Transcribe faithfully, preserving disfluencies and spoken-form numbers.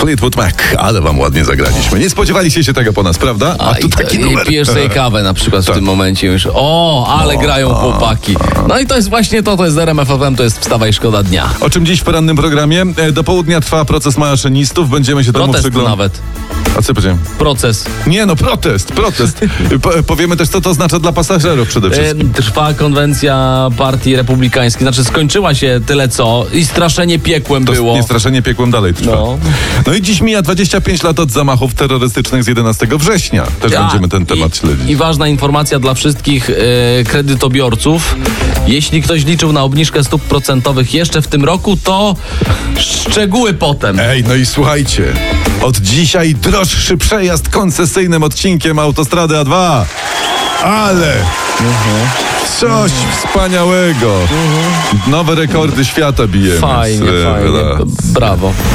Fleetwood Mac, ale wam ładnie zagraliśmy. Nie spodziewaliście się tego po nas, prawda? A, A tu i, taki i numer. pijesz sobie kawę na przykład w Tak. tym momencie już. O, ale No, grają a, chłopaki. No i to jest właśnie to, to jest R M F F M, to jest Wstawa i Szkoda Dnia. O czym dziś w porannym programie? E, Do południa trwa proces maszynistów. Będziemy się temu Protest przyglądać. nawet. A co powiedziałem? Proces. Nie no, protest, protest. Po, powiemy też, co to oznacza dla pasażerów przede wszystkim. E, Trwa konwencja partii republikańskiej, znaczy skończyła się tyle co i straszenie piekłem To było. niestraszenie piekłem dalej trwa. No. No i dziś mija dwadzieścia pięć lat od zamachów terrorystycznych z jedenastego września. Też Ja, będziemy ten temat i, śledzić. I ważna informacja dla wszystkich e, kredytobiorców. Jeśli ktoś liczył na obniżkę stóp procentowych jeszcze w tym roku, to szczegóły potem. Ej, no i słuchajcie, od dzisiaj droższy przejazd koncesyjnym odcinkiem autostrady A dwa. Ale coś wspaniałego. Nowe rekordy świata bijemy. Fajnie, Srebra. fajnie. Brawo.